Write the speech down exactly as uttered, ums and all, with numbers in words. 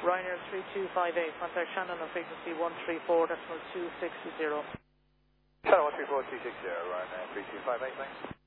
Ryanair three two five eight, contact Shannon on frequency one three four decimal two six zero. Shannon one three four two six zero, Ryanair three two five eight, thanks.